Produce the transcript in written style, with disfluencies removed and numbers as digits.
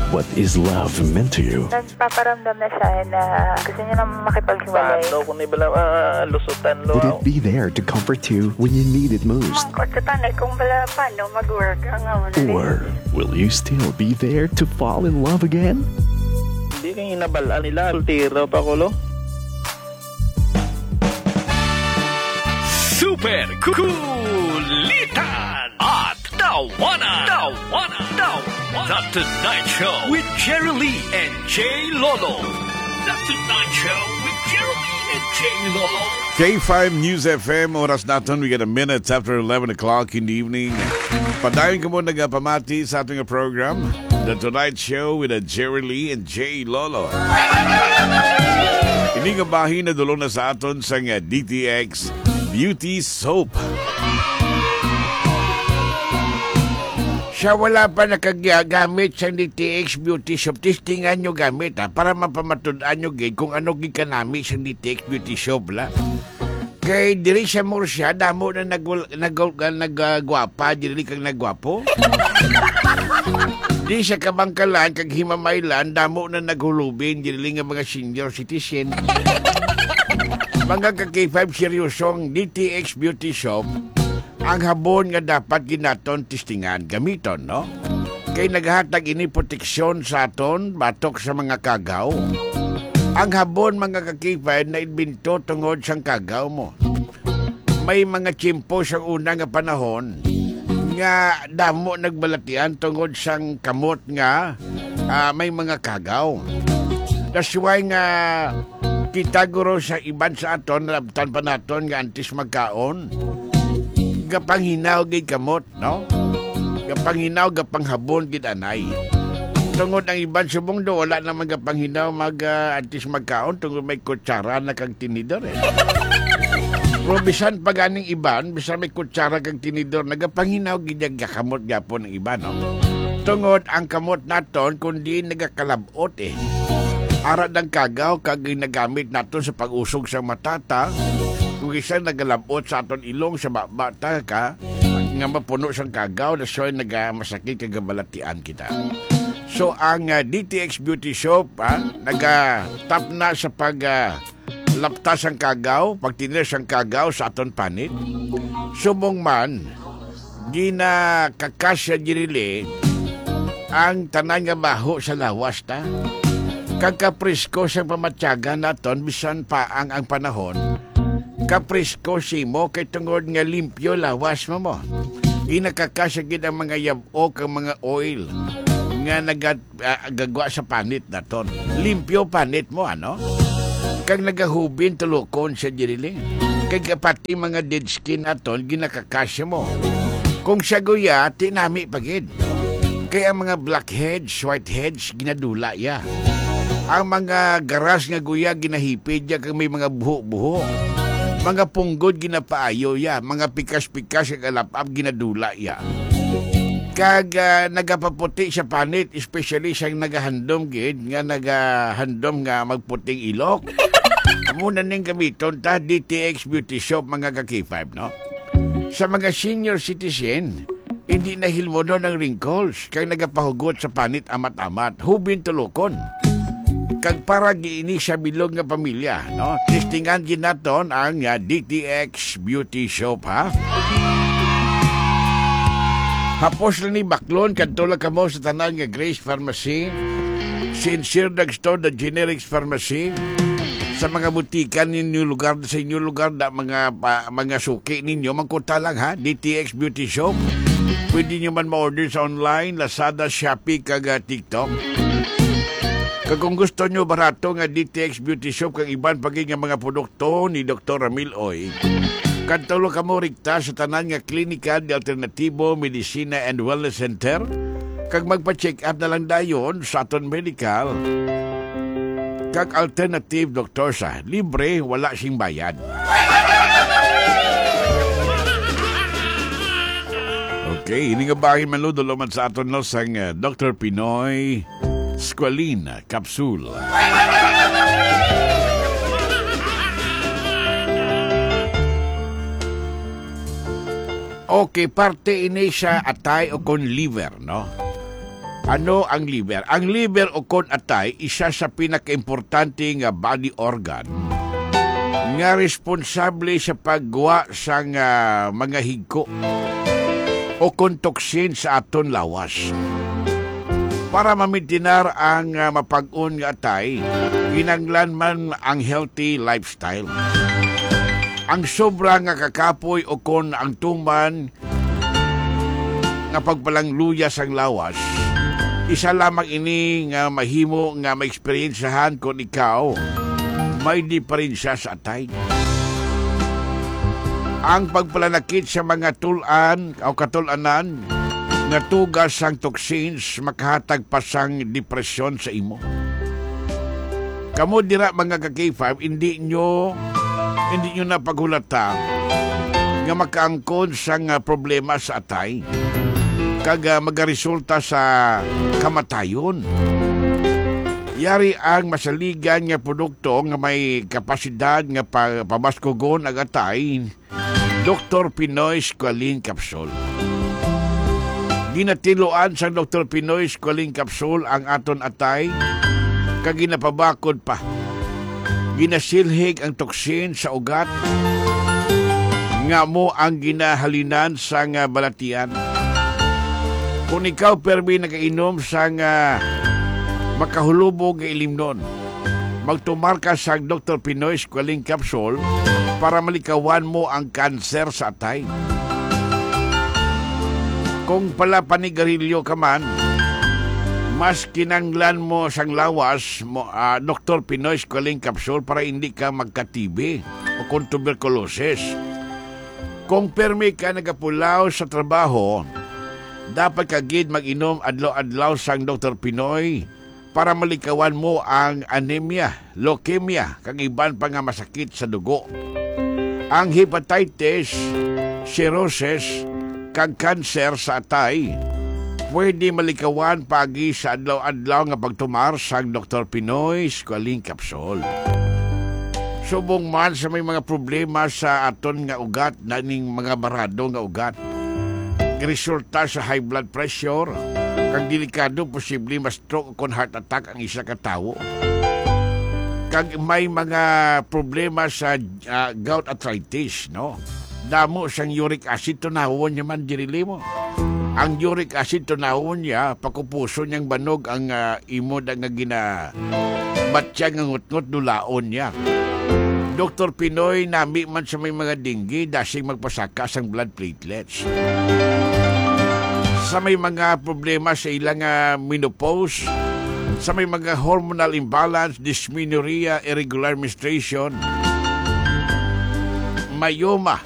What is love meant to you? Nagpaparamdam na siya na gusto niya na makipaghiwalay. Paano kung ibala lusutan lo? Would it be there to comfort you when you need it most? Mangkot kung bala paano mag-work ang Or will you still be there to fall in love again? Hindi kang inabalaan nila. Ultiro pa ko lo. Super Kulitan at Tawanan. The Tonight Show with Jerry Lee and Jay Lolo. The Tonight Show with Jerry Lee and Jay Lolo. K5 News FM, oras natin. We get a minute after 11 o'clock in the evening. Padayon ka mo nagpamati sa ating program, The Tonight Show with Jerry Lee and Jay Lolo. Ini nga bahin na dulo na sa aton sa DTX Beauty Soap. Siya wala pa nakagamit sa DTX Beauty Soap. Testingan nyo gamit para mapamatudaan nyo gid kung ano gikanami sa DTX Beauty Soap la. Kay diri sa Murcia, damo na nagwapa, diri kang nagwapo. Di sa Kabangkalan, kag Himamaylan, damo na naghulubin, diri nga mga senior citizen. Mga ka-K5 seryosong DTX Beauty Soap, ang habon nga dapat ginaton testingan gamiton, no? Kay naghatag ini proteksyon sa aton batok sa mga kagaw. Ang habon mga ka-K5 na ibinto tungod sang kagaw mo. May mga tsimpo sa una nga panahon nga damo nagbalatian tungod sang kamot nga may mga kagaw. That's why nga kita guro sa iban sa aton labtan pa naton nga antis magkaon. Gapanghinaw gid kamot, no? Gapanghinaw gapanghabon gid anay. Tungod ang iban subong do wala na magapanghinaw antis magkaon tungod may kutsara na kang tinidor eh. Pero bisan pa ganing iban, bisan may kutsara kang tinidor, nagapanghinaw gid gakamot gyapon ng iban, no? Tungod ang kamot naton kundi nagakalabot eh. Ara ng kagaw kag ginagamit naton sa pag-usog sa matata. Kung isang nagalabot sa aton ilong sa bata ka, nga mapuno siyang kagaw na siya nagamasakit kagabalatian kita. So ang DTX Beauty Soap nagatap na sa paglaptas ang kagaw, pagtinir siyang kagaw sa aton panit. Subong man, ginakakasya dirili ang tanan nga baho sa lawas ta. Kagkaprisko sa pamatyaga naton bisan pa ang panahon. Kaprisko simo kay tungod nga limpyo lawas mo. Inakakasagid ang mga yabok ang mga oil nga nagagwa sa panit naton. Limpyo panit mo, ano? Kag nagahubin tulukon sa diriling. Kag pati mga dead skin naton ginakakasya mo. Kung siya guya, tinami pagid. Kaya ang mga blackheads, whiteheads, ginadula ya. Ang mga garas nga guya ginahipid ya kag may mga buho-buho. Mga punggod ginapaayo ya, mga pikas-pikas kag alapap ginadula ya. Kag nagapaputi sa panit, especially siyang nagahandom gid, nga nagahandom nga magputing ilok. Muna ning gamiton ta DTX Beauty Soap mga ka-K5, no? Sa mga senior citizen, hindi nahilmono ng wrinkles kag nagapahugot sa panit amat-amat, hubin tulukon. Kag para giini sa bilog nga pamilya, no? Testingan gid naton ang DTX Beauty Soap, ha? Hapos lang ni baklon kadto lang kamo sa tanan nga Grace Pharmacy, Sincere Drugstore, the Generics Pharmacy, sa mga butikan ninyo lugar sa inyo lugar da mga suki ninyo mangkunta lang ha DTX Beauty Soap. Pwede nyo man ma-order sa online, Lazada, Shopee kag TikTok. Kung gusto nyo barato nga DTX Beauty Soap kang iban pagi nga mga produkto ni Dr. Ramil Oy, kantulo ka mo rikta sa tanan nga klinika de Alternatibo Medicina and Wellness Center kag magpa-check up na lang dayon sa aton medical kag alternative doktor sa libre, wala sing bayad. Okay, ini nga bahin manudo man sa aton no sang Dr. Pinoy Squalene Capsule. Okay, parte ini siya atay o kon liver, no? Ano ang liver? Ang liver o kon atay, isa sa pinakaimportante nga body organ nga responsable sa paggawa sa mga higko o kon toksin sa aton lawas. Para mamintinar ang mapag-un nga atay, ginanglan man ang healthy lifestyle. Ang sobra nga kakapoy o kon ang tuman nga pagpalangluya sang lawas, isa lamang ini nga mahimo nga ma-experiencehan kung ikaw may diferensya sa atay. Ang pagpalanakit sa mga tulan o katulanan nga tugas sang toxins makahatag pa sang depresyon sa imo. Kamo dira mga ka-K5, hindi nyo napaghulata nga makaangkon sang problema sa atay kag magaresulta sa kamatayon. Yari ang masaligan nga produkto nga may kapasidad nga pabaskugon ang atay, Dr. Pinoy Squalene Capsule. Ginatiluan sa Dr. Pinoy Squalene Capsule ang aton atay kag ginapabakod pa. Ginasilhig ang toksin sa ugat nga mo ang ginahalinan sa balatian. Kung ikaw permi nakainom sa makahulubog nga ilimnon, magtumar ka sa Dr. Pinoy Squalene Capsule para malikawan mo ang kanser sa atay. Kung pala panigarilyo ka man, mas kinanglan mo sang lawas mo, Dr. Pinoy Squalene Capsule para hindi ka magka-TB o kung tuberculosis. Kung permi ka nagapulaw sa trabaho, dapat kagid mag-inom adlaw-adlaw sang Dr. Pinoy para malikawan mo ang anemia, leukemia, kag iban pa nga masakit sa dugo. Ang hepatitis, cirrhosis, kag cancer sa atay, pwede malikawan pagi sa adlaw-adlaw nga pagtumar sang Dr. Pinoy Squalene Capsule. Subong man sa may mga problema sa aton nga ugat, naning mga barado nga ugat, resulta sa high blood pressure, kag delikado posible ma-stroke o heart attack ang isa ka tawo. Kag may mga problema sa gout arthritis, no? Damo sang uric acid tunahon niya man dirili mo. Ang uric acid tunahon niya, pakupuso niyang banog ang imo da nga batya nga ngut-ngut dulaon niya. Dr. Pinoy nami man sa may mga dinggi dasing magpasaka sang blood platelets. Sa may mga problema sa ilang menopause, sa may mga hormonal imbalance, dysmenorrhea, irregular menstruation, myoma,